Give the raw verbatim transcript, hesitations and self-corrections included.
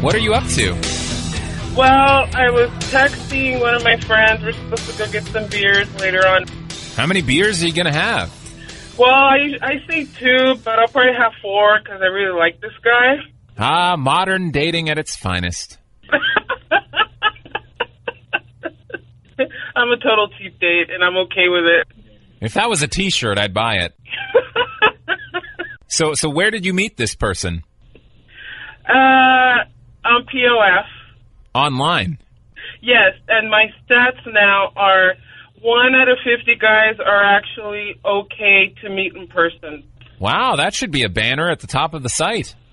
What are you up to? Well, I was texting one of my friends. We're supposed to go get some beers later on. How many beers are you going to have? Well, I, I say two, but I'll probably have four because I really like this guy. Ah, modern dating at its finest. I'm a total cheap date, and I'm okay with it. If that was a T-shirt, I'd buy it. so, so where did you meet this person? Uh, on P O F. Online? Yes, and my stats now are one out of fifty guys are actually okay to meet in person. Wow, that should be a banner at the top of the site.